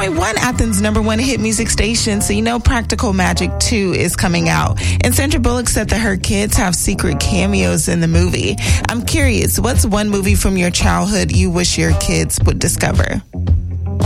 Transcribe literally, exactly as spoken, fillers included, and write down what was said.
point one, Athens' number one hit music station, so you know Practical Magic two is coming out. And Sandra Bullock said that her kids have secret cameos in the movie. I'm curious, what's one movie from your childhood you wish your kids would discover?